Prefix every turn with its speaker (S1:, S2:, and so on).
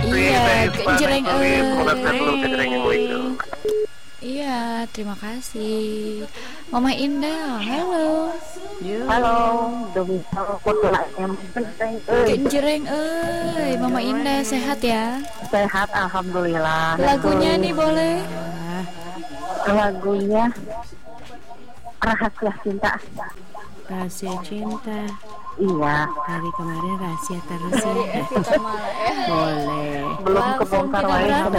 S1: Iya, kenjreng Iya, terima kasih. Mama Indah, halo.
S2: Halo, demi yang penting.
S1: Kenjreng Mama Indah sehat ya?
S2: Sehat, alhamdulillah.
S1: Lagunya nih boleh?
S2: Lagunya Rahasia Cinta.
S3: Rahasia Cinta.
S2: Iya.
S3: Hari kemarin rahasia terus ya. Boleh.
S2: Belum kebongkar lagi.
S1: Berapa